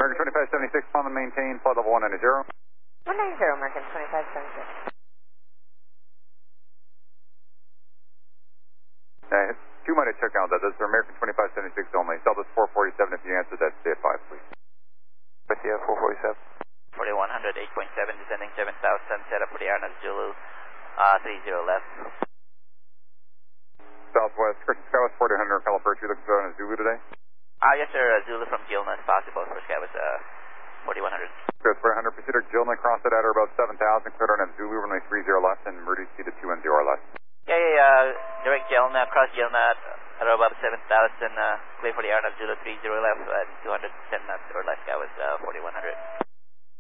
American 2576, climb and maintain, flight level 190. 190, American 2576. Two might have checked out that. This is American 2576 only. Delta's 447 if you answer that. Stay at 5, please. Garcia 447. 4100, 8.7, descending 7000, set up for the Arnold Zulu, 30 left. Southwest, Christian Skywest 1400, California, you looking for on a Zulu today? Yes sir, Zulu from Gilna is possible for Skywest 4100. Good, 400, proceed to Gilna, cross it at or about 7000, cleared on a Zulu, runway 30 left, and Rudy speed at 210 left. Yeah, direct Gilna, cross Gilna at about 7000, clear for the Arnold Zulu 30 left, and 210 knots or left, Skywest 4100.